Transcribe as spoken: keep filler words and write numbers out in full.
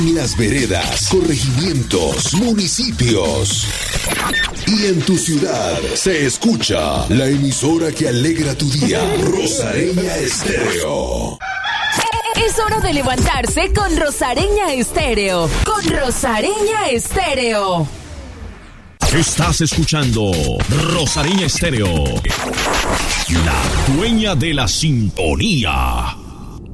En las veredas, corregimientos, municipios y en tu ciudad se escucha la emisora que alegra tu día, Rosareña Estéreo. Es hora de levantarse con Rosareña Estéreo. Con Rosareña Estéreo. Estás escuchando Rosareña Estéreo, la dueña de la sintonía.